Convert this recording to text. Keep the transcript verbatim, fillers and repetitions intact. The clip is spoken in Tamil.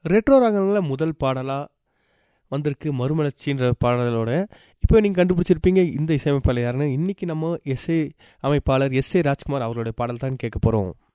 ரெட்ரோ ராகங்களில் முதல் பாடலாக வந்திருக்கு மறுமலர்ச்சின்ற பாடலோட. இப்போ நீங்கள் கண்டுபிடிச்சிருப்பீங்க இந்த இசையமைப்பாளர் யாருன்னு. இன்றைக்கி நம்ம எஸ்ஏ அமைப்பாளர் எஸ் ஏ ராஜ்குமார் அவருடைய பாடல் தான் கேட்க போகிறோம்.